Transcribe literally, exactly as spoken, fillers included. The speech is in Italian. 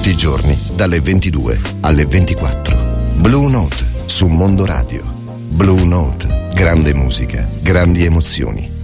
tutti i giorni dalle ventidue alle ventiquattro. Blue Note su Mondo Radio. Blue Note, grande musica, grandi emozioni.